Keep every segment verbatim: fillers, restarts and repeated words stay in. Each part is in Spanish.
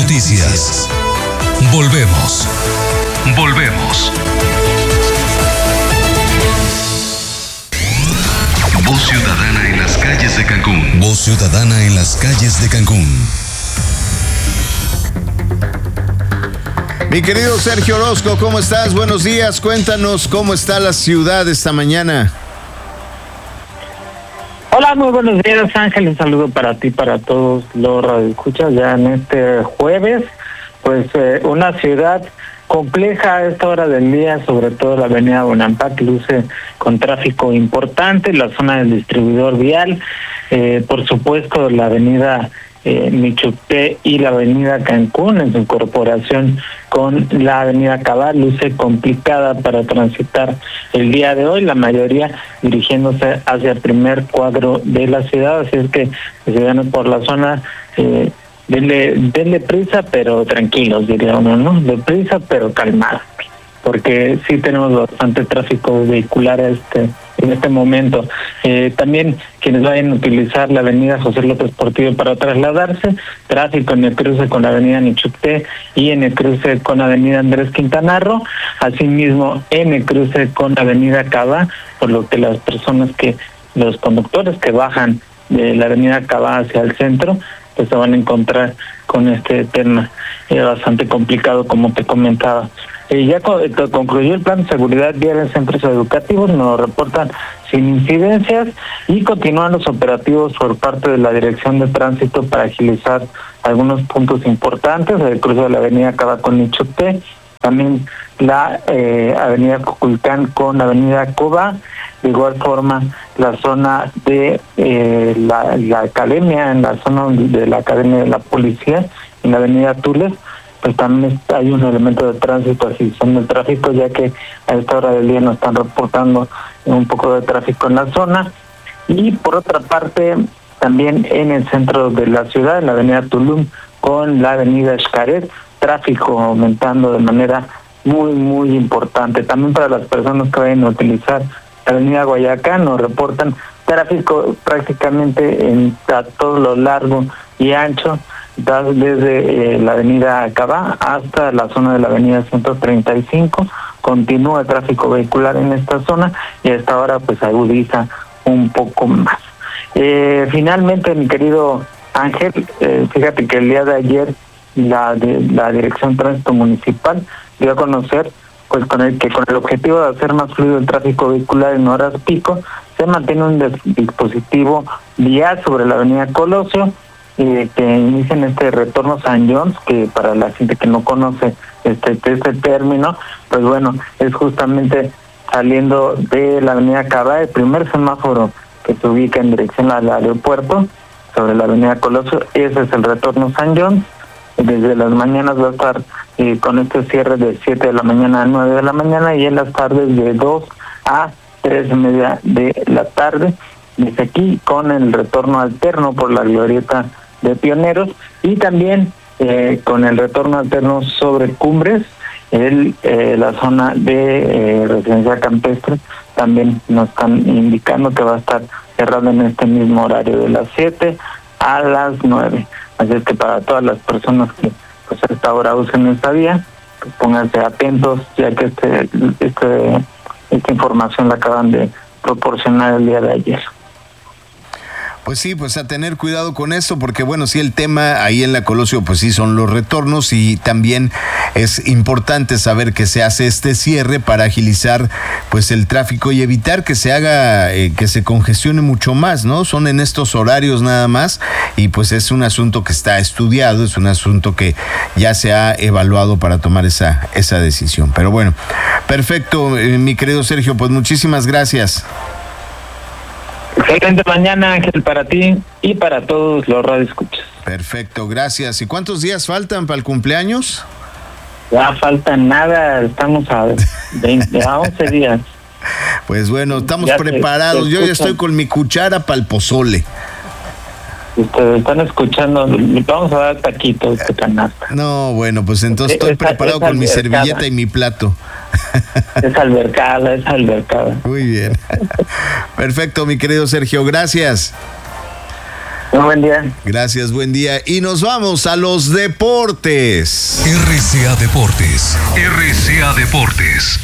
Noticias. Volvemos. Volvemos. Voz Ciudadana en las calles de Cancún. Voz Ciudadana en las calles de Cancún. Mi querido Sergio Orozco, ¿cómo estás? Buenos días, cuéntanos cómo está la ciudad esta mañana. Hola, muy buenos días, Ángel. Un saludo para ti, para todos los radioescuchas. Ya en este jueves, pues eh, una ciudad compleja a esta hora del día, sobre todo la avenida Bonampak, luce con tráfico importante, la zona del distribuidor vial, eh, por supuesto la avenida eh, Michuté y la avenida Cancún en su incorporación con la avenida Cabal, luce complicada para transitar el día de hoy, la mayoría dirigiéndose hacia el primer cuadro de la ciudad, así es que si van por la zona, eh, denle, denle prisa pero tranquilos, diría uno, ¿no? De prisa pero calmado, porque sí tenemos bastante tráfico vehicular este en este momento. Eh, también quienes vayan a utilizar la avenida José López Portillo para trasladarse, tráfico en el cruce con la avenida Nichuté y en el cruce con la avenida Andrés Quintana Roo, asimismo en el cruce con la avenida Cava, por lo que las personas que, los conductores que bajan de la avenida Cava hacia el centro, pues se van a encontrar con este tema eh, bastante complicado, como te comentaba. Eh, ya co- concluyó el plan de seguridad vial en centros educativos, nos reportan sin incidencias y continúan los operativos por parte de la Dirección de Tránsito para agilizar algunos puntos importantes, el cruce de la avenida Cava con Nichuté, también la eh, avenida Cuculcán con la avenida Cuba, de igual forma la zona de eh, la, la academia, en la zona de la academia de la policía, en la avenida Tules, pues también hay un elemento de tránsito, así son el tráfico, ya que a esta hora del día nos están reportando un poco de tráfico en la zona. Y por otra parte, también en el centro de la ciudad, en la avenida Tulum con la avenida Xcaret, tráfico aumentando de manera muy, muy importante. También para las personas que vayan a utilizar la avenida Guayacán, nos reportan tráfico prácticamente en a todo lo largo y ancho, desde eh, la avenida Cabá hasta la zona de la avenida ciento treinta y cinco, continúa el tráfico vehicular en esta zona y a esta hora pues agudiza un poco más. Eh, finalmente, mi querido Ángel, eh, fíjate que el día de ayer la, de, la Dirección Tránsito Municipal dio a conocer pues con el que con el objetivo de hacer más fluido el tráfico vehicular en horas pico, se mantiene un des- dispositivo vial sobre la avenida Colosio, Eh, que inician este retorno San Jones, que para la gente que no conoce este, este término, pues bueno, es justamente saliendo de la avenida Cabá, el primer semáforo que se ubica en dirección al aeropuerto, sobre la avenida Colosio, ese es el retorno San Jones. Desde las mañanas va a estar eh, con este cierre de siete de la mañana a nueve de la mañana y en las tardes de dos a tres y media de la tarde. Desde aquí con el retorno alterno por la glorieta de Pioneros y también eh, con el retorno alterno sobre Cumbres, el, eh, la zona de eh, residencia campestre, también nos están indicando que va a estar cerrado en este mismo horario de las siete a las nueve. Así es que para todas las personas que pues a esta hora usen esta vía, pues pónganse atentos, ya que este, este esta información la acaban de proporcionar el día de ayer. Pues sí, pues a tener cuidado con esto, porque bueno, sí, el tema ahí en la Colosio, pues sí, son los retornos y también es importante saber que se hace este cierre para agilizar pues el tráfico y evitar que se haga, eh, que se congestione mucho más, ¿no? Son en estos horarios nada más y pues es un asunto que está estudiado, es un asunto que ya se ha evaluado para tomar esa, esa decisión. Pero bueno, perfecto, eh, mi querido Sergio, pues muchísimas gracias. Excelente mañana, Ángel, para ti y para todos los radioescuchas. Perfecto, gracias. ¿Y cuántos días faltan para el cumpleaños? Ya falta nada, estamos a veinte, a once días. Pues bueno, estamos Ya preparados. te, te Yo ya escuchan. estoy con mi cuchara para el pozole. Ustedes están escuchando, vamos a dar taquitos de canasta. No, bueno, pues entonces estoy Esa- preparado esa con mi albercada. servilleta y mi plato. Es albercada, es albercada. Muy bien. Perfecto, mi querido Sergio, gracias. No, buen día. Gracias, buen día. Y nos vamos a los deportes. R C A Deportes. R C A Deportes.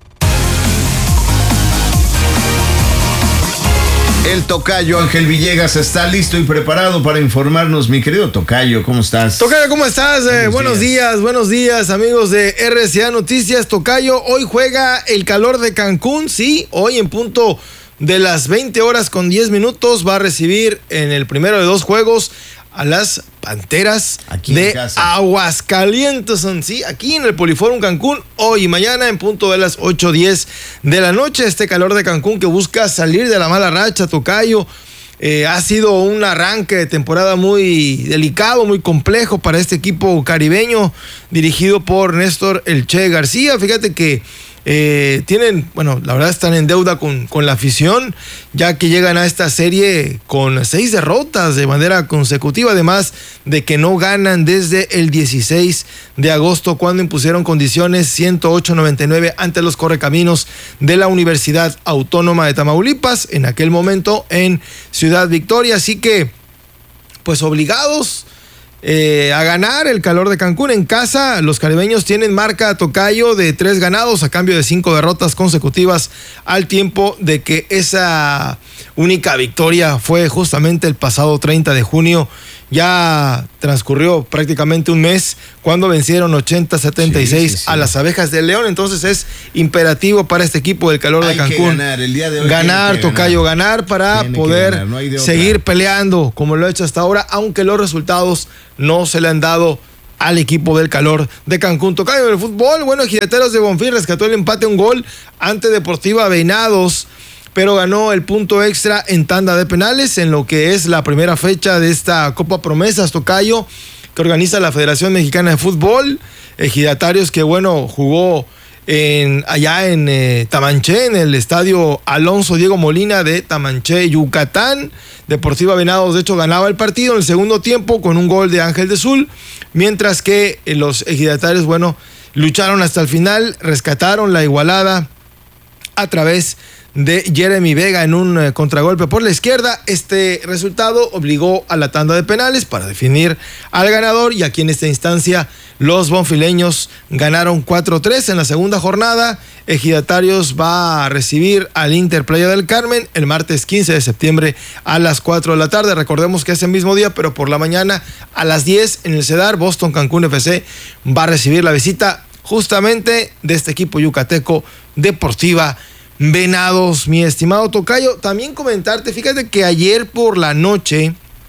El tocayo Ángel Villegas está listo y preparado para informarnos. Mi querido tocayo, ¿cómo estás? Tocayo, ¿cómo estás? Eh, buenos días. días, buenos días, amigos de R C A Noticias. Tocayo, hoy juega el Calor de Cancún, sí, hoy en punto de las veinte horas con diez minutos va a recibir en el primero de dos juegos a las Panteras aquí de Aguascalientes, sí, aquí en el Poliforum Cancún, hoy y mañana en punto de las ocho diez de la noche. Este Calor de Cancún que busca salir de la mala racha, tocayo. Eh, ha sido un arranque de temporada muy delicado, muy complejo para este equipo caribeño dirigido por Néstor El Che García. Fíjate que Eh, tienen, bueno, la verdad están en deuda con, con la afición, ya que llegan a esta serie con seis derrotas de manera consecutiva, además de que no ganan desde el dieciséis de agosto, cuando impusieron condiciones ciento ocho noventa y nueve ante los Correcaminos de la Universidad Autónoma de Tamaulipas, en aquel momento en Ciudad Victoria. Así que, pues obligados Eh, a ganar el Calor de Cancún en casa. Los caribeños tienen marca, tocayo, de tres ganados a cambio de cinco derrotas consecutivas, al tiempo de que esa única victoria fue justamente el pasado treinta de junio. Ya transcurrió prácticamente un mes cuando vencieron ochenta a setenta y seis sí, sí, sí. a las Abejas del León. Entonces es imperativo para este equipo del Calor hay de Cancún que ganar, el día de hoy ganar, tocayo, ganar, ganar para tiene poder ganar. No seguir peleando como lo ha hecho hasta ahora, aunque los resultados no se le han dado al equipo del Calor de Cancún. Tocayo, del fútbol, bueno, Ejidatarios de Bonfil rescató el empate, un gol ante Deportiva Venados, pero ganó el punto extra en tanda de penales en lo que es la primera fecha de esta Copa Promesas, tocayo, que organiza la Federación Mexicana de Fútbol. Ejidatarios que, bueno, jugó en, allá en eh, Tamanché, en el estadio Alonso Diego Molina de Tamanché, Yucatán. Deportiva Venados, de hecho, ganaba el partido en el segundo tiempo con un gol de Ángel de Sul, mientras que eh, los ejidatarios, bueno, lucharon hasta el final, rescataron la igualada a través de Jeremy Vega en un eh, contragolpe por la izquierda. Este resultado obligó a la tanda de penales para definir al ganador, y aquí en esta instancia los bonfileños ganaron cuatro tres en la segunda jornada. Ejidatarios va a recibir al Inter Playa del Carmen el martes quince de septiembre a las cuatro de la tarde. Recordemos que ese mismo día, pero por la mañana a las diez en el CEDAR, Boston Cancún F C va a recibir la visita justamente de este equipo yucateco, Deportiva Venados. Mi estimado tocayo, también comentarte, fíjate que ayer por la noche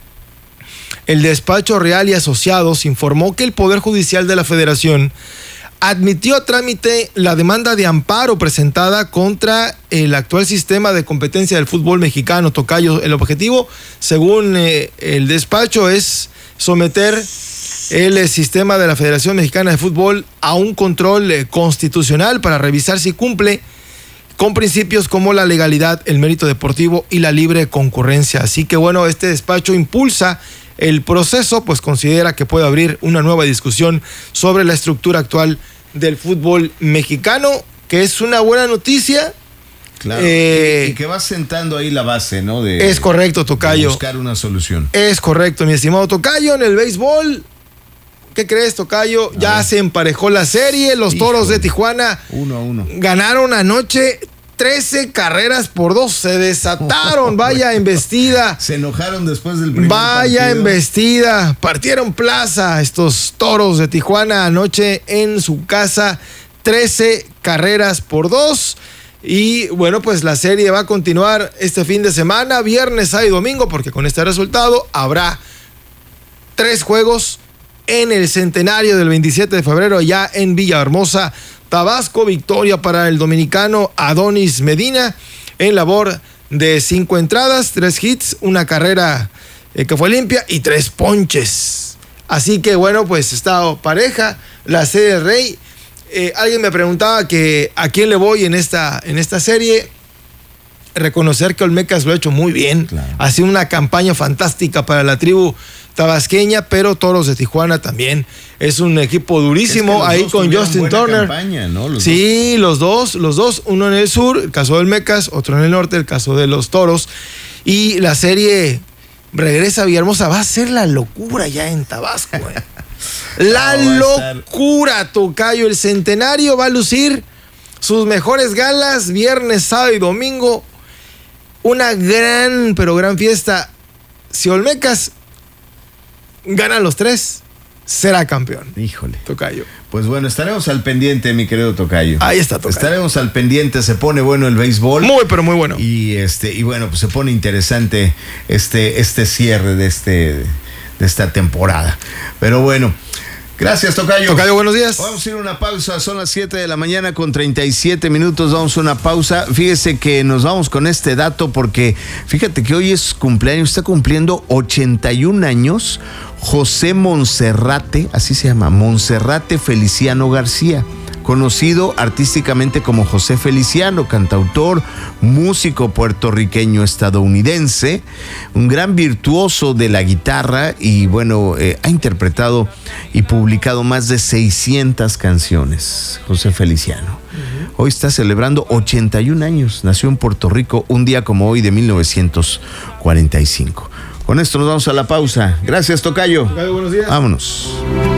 el despacho Real y Asociados informó que el Poder Judicial de la Federación admitió a trámite la demanda de amparo presentada contra el actual sistema de competencia del fútbol mexicano, tocayo. El objetivo, según eh, el despacho, es someter el eh, sistema de la Federación Mexicana de Fútbol a un control eh, constitucional para revisar si cumple con principios como la legalidad, el mérito deportivo y la libre concurrencia. Así que, bueno, este despacho impulsa el proceso, pues considera que puede abrir una nueva discusión sobre la estructura actual del fútbol mexicano, que es una buena noticia. Claro, eh, y que va sentando ahí la base, ¿no? De, es correcto, tocayo. De buscar una solución. Es correcto, mi estimado tocayo. En el béisbol, ¿qué crees, tocayo? A ya ver. Se emparejó la serie. Los Híjole. Toros de Tijuana uno a uno. Ganaron anoche trece carreras por dos. Se desataron. Vaya embestida. Se enojaron después del primer Vaya partido. embestida. Partieron plaza estos Toros de Tijuana anoche en su casa. trece carreras por dos. Y bueno, pues la serie va a continuar este fin de semana, viernes, sábado y domingo, porque con este resultado habrá tres juegos en el centenario del veintisiete de febrero, ya en Villahermosa, Tabasco. Victoria para el dominicano Adonis Medina en labor de cinco entradas, tres hits, una carrera eh, que fue limpia y tres ponches. Así que bueno, pues está pareja la serie del Rey. Eh, alguien me preguntaba que a quién le voy en esta, en esta serie. Reconocer que Olmecas lo ha hecho muy bien. Claro. Ha sido una campaña fantástica para la tribu tabasqueña, pero Toros de Tijuana también es un equipo durísimo. Es que ahí con Justin Turner. Campaña, ¿no? Los sí, dos. los dos, los dos, uno en el sur, el caso de Olmecas, otro en el norte, el caso de los Toros. Y la serie regresa a Villahermosa, va a ser la locura ya en Tabasco. Eh. La no, locura, tocayo. El Centenario va a lucir sus mejores galas viernes, sábado y domingo. Una gran, pero gran fiesta. Si Olmecas gana los tres, será campeón. Híjole. Tocayo. Pues bueno, estaremos al pendiente, mi querido tocayo. Ahí está, tocayo. Estaremos al pendiente, se pone bueno el béisbol. Muy, pero muy bueno. Y este, y bueno, pues se pone interesante este, este cierre de este, de esta temporada. Pero bueno. Gracias, tocayo. Tocayo, buenos días. Vamos a ir a una pausa, son las siete de la mañana con treinta y siete minutos, vamos a una pausa. Fíjese que nos vamos con este dato porque fíjate que hoy es cumpleaños, está cumpliendo ochenta y un años José Monserrate, así se llama, Monserrate Feliciano García, conocido artísticamente como José Feliciano, cantautor, músico puertorriqueño estadounidense, un gran virtuoso de la guitarra y bueno, eh, ha interpretado y publicado más de seiscientas canciones, José Feliciano. Uh-huh. Hoy está celebrando ochenta y un años, nació en Puerto Rico un día como hoy de mil novecientos cuarenta y cinco. Con esto nos vamos a la pausa. Gracias, tocayo. Tocayo, buenos días. Vámonos.